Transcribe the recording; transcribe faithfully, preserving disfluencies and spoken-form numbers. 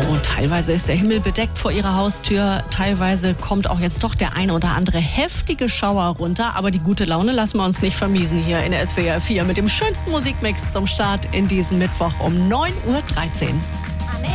Oh, teilweise ist der Himmel bedeckt vor ihrer Haustür. Teilweise kommt auch jetzt doch der eine oder andere heftige Schauer runter. Aber die gute Laune lassen wir uns nicht vermiesen hier in der S W R vier mit dem schönsten Musikmix zum Start in diesen Mittwoch um neun Uhr dreizehn.